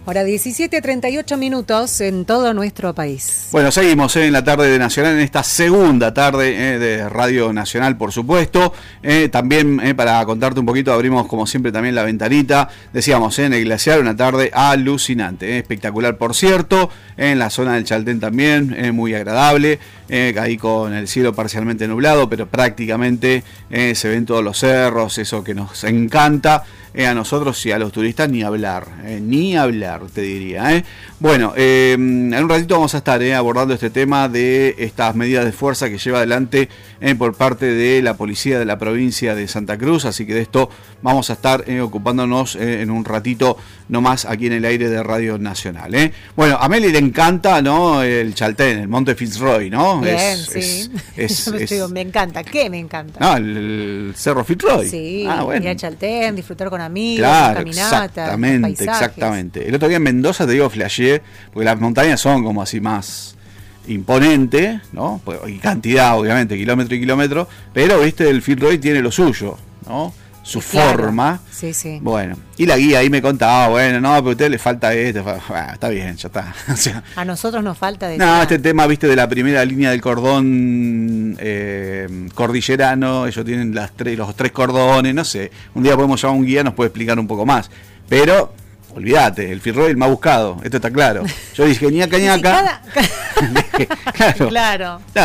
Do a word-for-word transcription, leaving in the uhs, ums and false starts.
Ahora diecisiete treinta y ocho minutos en todo nuestro país. Bueno, seguimos eh, en la tarde de Nacional, en esta segunda tarde eh, de Radio Nacional, por supuesto. Eh, también eh, para contarte un poquito, abrimos como siempre también la ventanita. Decíamos, eh, en el glaciar, una tarde alucinante, eh, espectacular por cierto. Eh, en la zona del Chaltén también, eh, muy agradable. Eh, ahí con el cielo parcialmente nublado, pero prácticamente eh, se ven todos los cerros, eso que nos encanta. Eh, a nosotros y a los turistas ni hablar, eh, ni hablar te diría. Eh. Bueno, eh, en un ratito vamos a estar eh, abordando este tema de estas medidas de fuerza que lleva adelante eh, por parte de la policía de la provincia de Santa Cruz, así que de esto vamos a estar eh, ocupándonos eh, en un ratito nomás aquí en el aire de Radio Nacional. Eh. Bueno, a Meli le encanta, ¿no? El Chaltén, el Monte Fitzroy, ¿no? Bien, es, sí. Es, es, me, es, digo, me encanta, ¿qué me encanta? No, el, el Cerro Fitzroy. Sí, ah, bueno. ir a Chaltén, disfrutar con amigos, claro, caminatas, exactamente, paisajes. exactamente. El otro día en Mendoza, te digo, flasheé, porque las montañas son como así más imponente, ¿no? Y cantidad, obviamente, kilómetro y kilómetro, pero, viste, el Fitzroy tiene lo suyo, ¿no? Su claro. forma. Sí, sí. Bueno, y la guía ahí me contaba, bueno, no, pero a usted le falta esto. Bueno, está bien, ya está. O sea, a nosotros nos falta de no, nada. este tema, viste, de la primera línea del cordón eh, cordillerano, ellos tienen las tres, los tres cordones, no sé. Un día podemos llamar a un guía, nos puede explicar un poco más. Pero, olvídate, el Fitzroy el más buscado, esto está claro. Yo dije, ñaca, ñaca. Cada... claro. claro.